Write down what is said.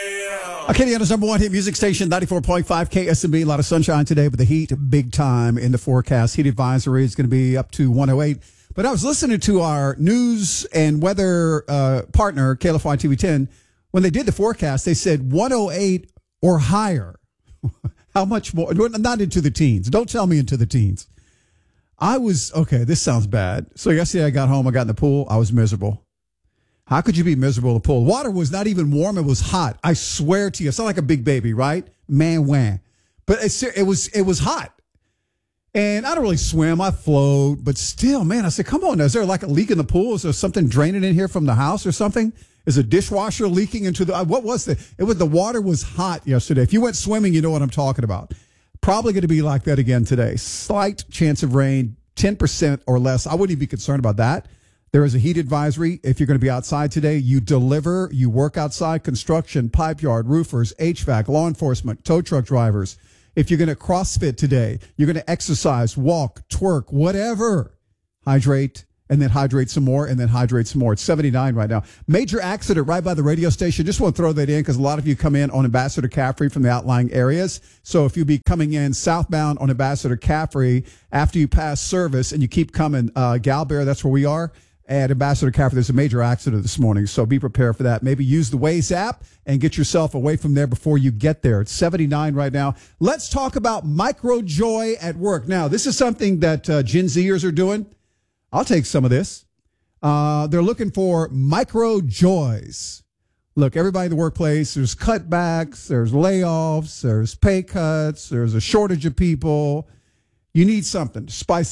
Acadiana's number one hit music station, 94.5 KSMB. A lot of sunshine today, but the heat big time in the forecast. Heat advisory is going to be up to 108. But I was listening to our news and weather partner, KLFY TV 10. When they did the forecast, they said 108 or higher. How much more? Not into the teens. Don't tell me into the teens. Okay, this sounds bad. So yesterday I got home, I got in the pool, I was miserable. How could you be miserable in the pool? Water was not even warm, it was hot. I swear to you, I sound like a big baby, right? Man, wham. But it was hot. And I don't really swim, I float, but still, man, I said, come on, is there like a leak in the pool? Is there something draining in here from the house or something? Is a dishwasher leaking into what was the water was hot yesterday. If you went swimming, you know what I'm talking about. Probably going to be like that again today. Slight chance of rain, 10% or less. I wouldn't even be concerned about that. There is a heat advisory. If you're going to be outside today, you work outside, construction, pipe yard, roofers, HVAC, law enforcement, tow truck drivers. If you're going to CrossFit today, you're going to exercise, walk, twerk, whatever. Hydrate, and then hydrate some more, and then hydrate some more. It's 79 right now. Major accident right by the radio station. Just want to throw that in because a lot of you come in on Ambassador Caffrey from the outlying areas. So if you be coming in southbound on Ambassador Caffrey after you pass service and you keep coming, Galbear, that's where we are. At Ambassador Caffrey, there's a major accident this morning, so be prepared for that. Maybe use the Waze app and get yourself away from there before you get there. It's 79 right now. Let's talk about micro joy at work. Now, this is something that Gen Zers are doing. I'll take some of this. They're looking for micro joys. Look, everybody in the workplace, there's cutbacks, there's layoffs, there's pay cuts, there's a shortage of people. You need something to spice